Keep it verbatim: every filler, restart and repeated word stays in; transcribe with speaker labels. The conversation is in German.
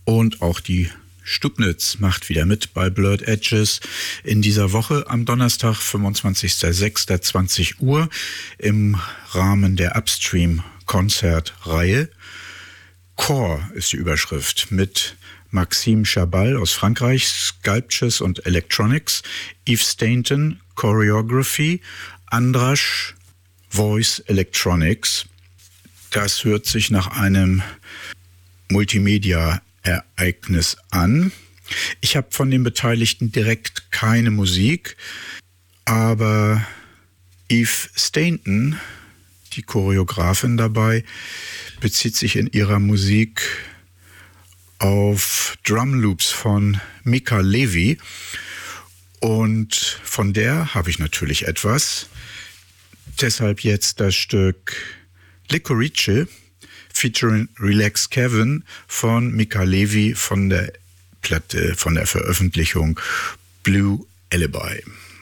Speaker 1: Und auch die Stubnitz macht wieder mit bei Blurred Edges in dieser Woche am Donnerstag, fünfundzwanzigster sechster zwanzig Uhr im Rahmen der Upstream-Konzertreihe. Core ist die Überschrift mit Maxime Chabal aus Frankreich, Sculptures und Electronics, Yves Stainton, Choreography, Andrasch, Voice Electronics. Das hört sich nach einem Multimedia-Ereignis an. Ich habe von den Beteiligten direkt keine Musik, aber Yves Stainton, die Choreografin dabei, bezieht sich in ihrer Musik auf Drumloops von Mika Levy und von der habe ich natürlich etwas. Deshalb jetzt das Stück Licorice featuring Relax Kevin von Mika Levy von der Platte, von der Veröffentlichung Blue Alibi.